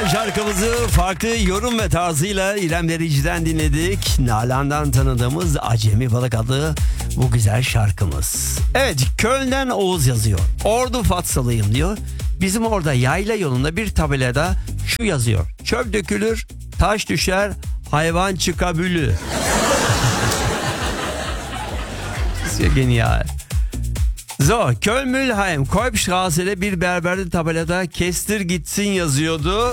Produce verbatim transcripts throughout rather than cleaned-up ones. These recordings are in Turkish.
Son şarkımızı farklı yorum ve tarzıyla İrem Derici'den dinledik. Nalan'dan tanıdığımız Acemi Balık adlı bu güzel şarkımız. Evet, Köln'den Oğuz yazıyor. Ordu Fatsalıyım diyor. Bizim orada yayla yolunda bir tabelada şu yazıyor: çöp dökülür, taş düşer, hayvan çıkabülü. Sehr genial. So, Köln-Mülheim, Kolbstrasse'de bir berberde tabelada kestir gitsin yazıyordu.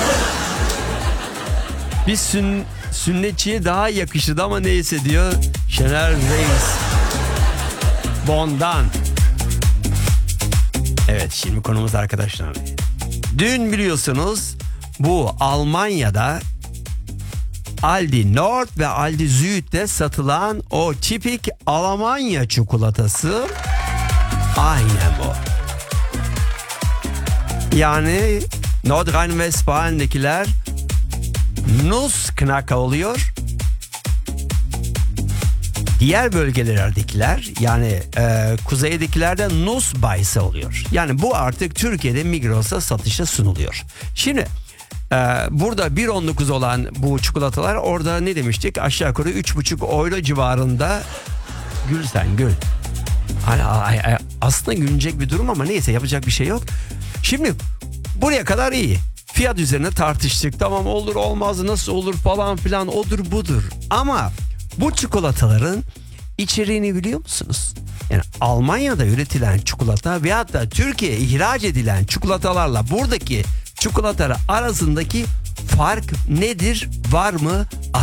Bir sün, sünnetçiye daha yakışırdı ama neyse diyor Şener Reis. Bondan. Evet, şimdi konumuz arkadaşlar. Dün biliyorsunuz bu Almanya'da Aldi Nord ve Aldi Süd'de satılan o tipik Almanya çikolatası aynen bu. Yani Nordrhein-Westfalen'dekiler Nussknacker oluyor. Diğer bölgelerdekiler yani e, kuzeydekilerde Nussbeißer oluyor. Yani bu artık Türkiye'de Migros'a satışa sunuluyor. Şimdi e, burada bir on dokuz olan bu çikolatalar orada ne demiştik? Aşağı yukarı üç buçuk euro civarında. Gül sen gül. Hani, aslında gülünecek bir durum ama neyse, yapacak bir şey yok. Şimdi buraya kadar iyi. Fiyat üzerine tartıştık. Tamam, olur olmaz, nasıl olur falan filan, odur budur. Ama bu çikolataların içeriğini biliyor musunuz? Yani Almanya'da üretilen çikolata veyahut da Türkiye'ye ihraç edilen çikolatalarla buradaki çikolatalar arasındaki fark nedir? Var mı?